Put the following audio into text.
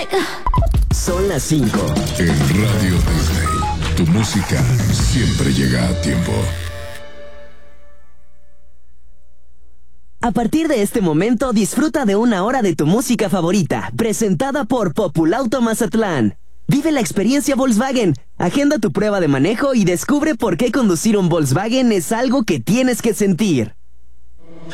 Son las 5. En Radio Disney, tu música siempre llega a tiempo. A partir de este momento, disfruta de una hora de tu música favorita, presentada por Populauto Mazatlán. Vive la experiencia Volkswagen, agenda tu prueba de manejo y descubre por qué conducir un Volkswagen es algo que tienes que sentir.